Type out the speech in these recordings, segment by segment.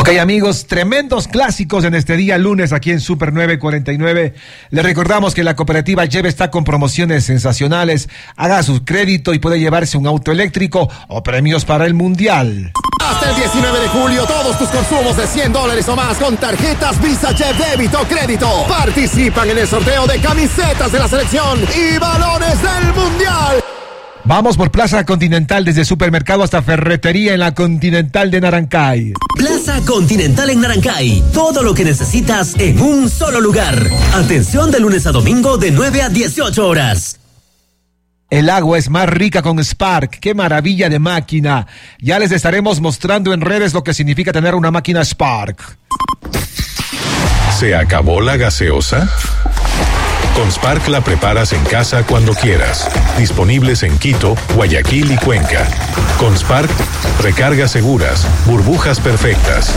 Ok, amigos, tremendos clásicos en este día lunes aquí en Super 949. Les recordamos que la cooperativa Lleve está con promociones sensacionales. Haga su crédito y puede llevarse un auto eléctrico o premios para el Mundial. Hasta el 19 de julio, todos tus consumos de $100 o más con tarjetas Visa Jet Débito o Crédito participan en el sorteo de camisetas de la selección y balones del Mundial. Vamos por Plaza Continental, desde supermercado hasta ferretería en la Continental de Narancay. Plaza Continental en Narancay. Todo lo que necesitas en un solo lugar. Atención de lunes a domingo de 9 a 18 horas. El agua es más rica con Spark. ¡Qué maravilla de máquina! Ya les estaremos mostrando en redes lo que significa tener una máquina Spark. ¿Se acabó la gaseosa? Con Spark la preparas en casa cuando quieras. Disponibles en Quito, Guayaquil y Cuenca. Con Spark, recargas seguras, burbujas perfectas.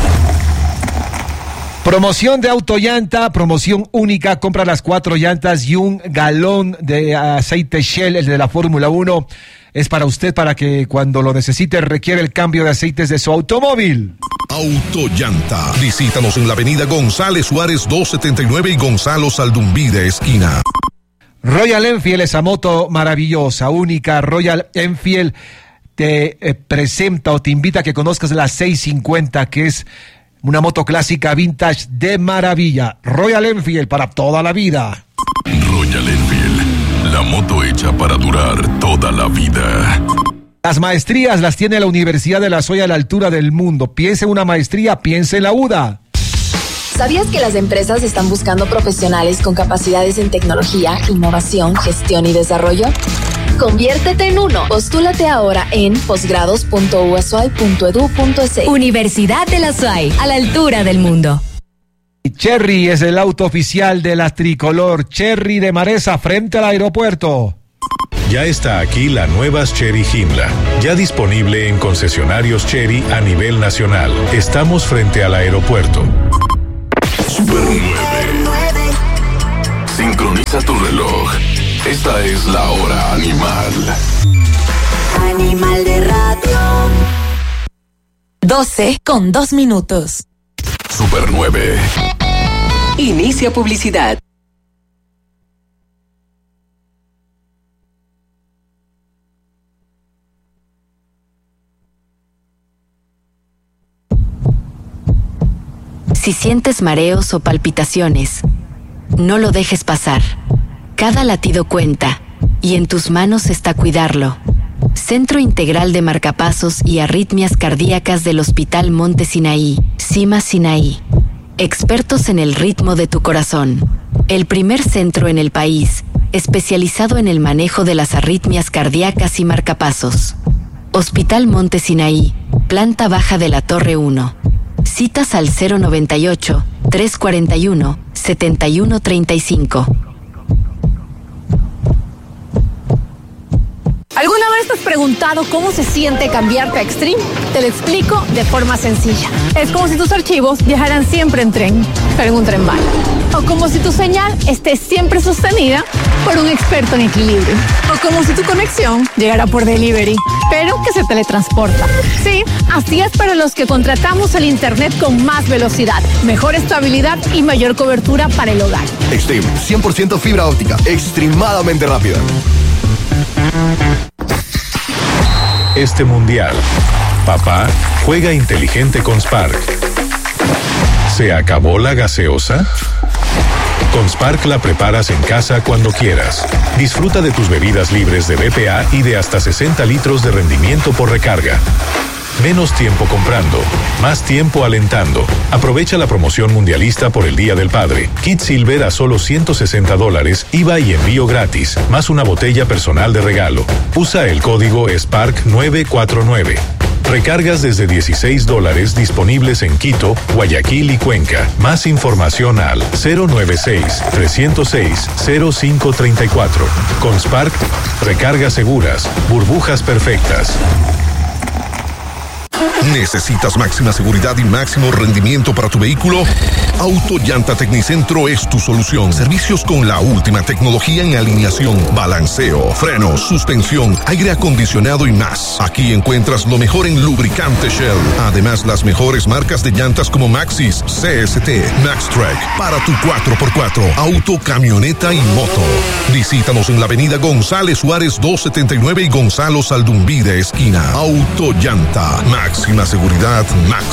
Promoción de Autollanta, promoción única. Compra las 4 llantas y un galón de aceite Shell, el de la Fórmula 1. Es para usted, para que cuando lo necesite requiere el cambio de aceites de su automóvil. Autollanta. Visítanos en la avenida González Suárez 279 y Gonzalo Saldumvide esquina. Royal Enfield, esa moto maravillosa, única. Royal Enfield te presenta o te invita a que conozcas la 650, que es una moto clásica vintage de maravilla. Royal Enfield, para toda la vida. Royal Enfield, la moto hecha para durar toda la vida. Las maestrías las tiene la Universidad de La Soya a la altura del mundo. Piense en una maestría, piense en la UDA. ¿Sabías que las empresas están buscando profesionales con capacidades en tecnología, innovación, gestión y desarrollo? Conviértete en uno. Postúlate ahora en posgrados.uasuay.edu.es. Universidad de La Soy, a la altura del mundo. Cherry es el auto oficial de la tricolor. Cherry de Maresa, frente al aeropuerto. Ya está aquí la nueva Chery Jimla, ya disponible en concesionarios Chery a nivel nacional. Estamos frente al aeropuerto. Super 9. Sincroniza tu reloj. Esta es la hora animal. Animal de radio. 12:02. Super 9. Inicia publicidad. Si sientes mareos o palpitaciones, no lo dejes pasar. Cada latido cuenta, y en tus manos está cuidarlo. Centro Integral de Marcapasos y Arritmias Cardíacas del Hospital Monte Sinaí, CIMA Sinaí. Expertos en el ritmo de tu corazón. El primer centro en el país, especializado en el manejo de las arritmias cardíacas y marcapasos. Hospital Monte Sinaí, planta baja de la Torre 1. Citas al 098-341-7135. ¿Alguna vez te has preguntado cómo se siente cambiarte a Extreme? Te lo explico de forma sencilla. Es como si tus archivos viajaran siempre en tren, pero en un tren bala. O como si tu señal esté siempre sostenida por un experto en equilibrio. O como si tu conexión llegara por delivery, pero que se teletransporta. Sí, así es para los que contratamos el internet con más velocidad, mejor estabilidad y mayor cobertura para el hogar. Extreme, 100% fibra óptica, extremadamente rápida. Este mundial, papá, juega inteligente con Spark. ¿Se acabó la gaseosa? Con Spark la preparas en casa cuando quieras. Disfruta de tus bebidas libres de BPA y de hasta 60 litros de rendimiento por recarga. Menos tiempo comprando, más tiempo alentando. Aprovecha la promoción mundialista por el Día del Padre. Kit Silver a solo $160, IVA y envío gratis, más una botella personal de regalo. Usa el código SPARK949. Recargas desde $16 disponibles en Quito, Guayaquil y Cuenca. Más información al 096-306-0534. Con Spark, recargas seguras, burbujas perfectas. ¿Necesitas máxima seguridad y máximo rendimiento para tu vehículo? Autollanta Tecnicentro es tu solución. Servicios con la última tecnología en alineación, balanceo, frenos, suspensión, aire acondicionado y más. Aquí encuentras lo mejor en lubricante Shell. Además, las mejores marcas de llantas como Maxxis, CST, MaxTrack, para tu 4x4, auto, camioneta y moto. Visítanos en la avenida González Suárez 279 y Gonzalo Saldumvide esquina. Autollanta, máxima seguridad, máximo